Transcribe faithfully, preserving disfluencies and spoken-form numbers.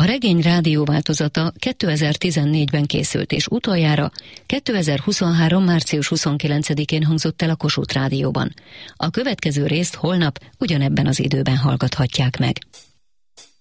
A regény rádióváltozata kétezer-tizennégyben készült, és utoljára kétezer-huszonhárom. március huszonkilencedikén hangzott el a Kossuth Rádióban. A következő részt holnap ugyanebben az időben hallgathatják meg.